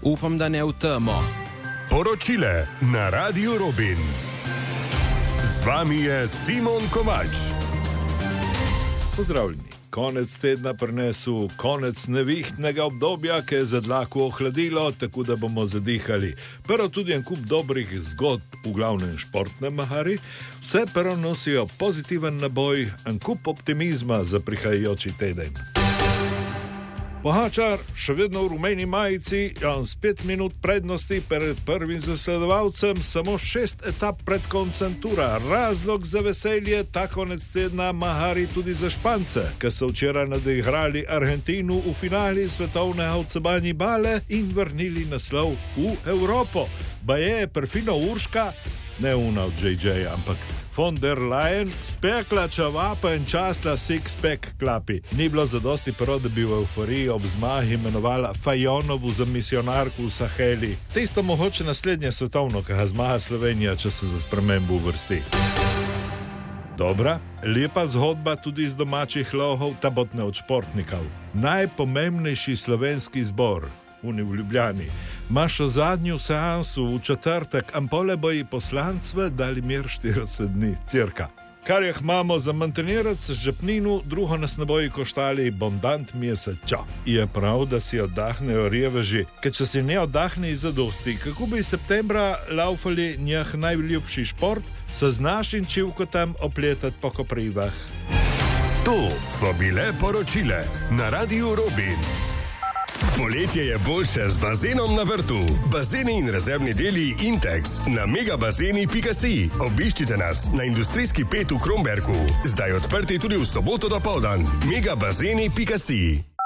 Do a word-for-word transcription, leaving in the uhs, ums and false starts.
Upam, da ne v temo. Poročile na Radiu Robin. Z vami je Simon Kovač. Pozdravljeni. Konec tedna prinesel konec nevihtnega obdobja, ki je za dlako ohladilo, tako da bomo zadihali. Prvo tudi en kup dobrih zgodb, v glavnem športne mahari, vse prvo nosijo pozitiven naboj, en kup optimizma za prihajajoči teden. Pogačar, še vedno v rumeni majici, on s pet minut prednosti pred prvim zasledovalcem, samo šest etap pred koncem tura. Razlog za veselje ta konec tedna mahari tudi za Špance, ki so včeraj nadigrali Argentinu v finali svetovnega v Cebanji Bale in vrnili naslov v Evropo. Baje je perfino Urška, ne una od J J, ampak von der Leyen spekla čavapa in časla six-pack klapi. Ni bilo zadosti prvo, da bi v euforiji ob zmahi imenovala Fajonovu za misionarku v Saheli. Tisto mogoče naslednje svetovno, ki ga zmaha Slovenija, če se za spremembo uvrsti. Dobra, lepa zgodba tudi iz domačih lovov, ta botne od športnikov. Najpomembnejši slovenski zbor, Uni v Ljubljani, imaš zadnjo seansu v četrtek, ampole boji poslancve dali mir štirideset dni, cirka. Kar jih imamo za mantenirati z žepninu, drugo nas ne boji koštali bondant meseča. Je prav, da si oddahnejo reveži, ker če si ne oddahne iz zadosti, kako bi septembra laufali njih najljubši šport, se z našim čivkotam opletati po koprivah. To so bile poročile na Radiu Robin. Poletje je boljše z bazenom na vrtu. Bazeni in rezervni deli Intex na megabazeni pika si. Obiščite nas na industrijski pet v Kromberku. Zdaj odprti tudi v soboto dopoldan. megabazeni pika si.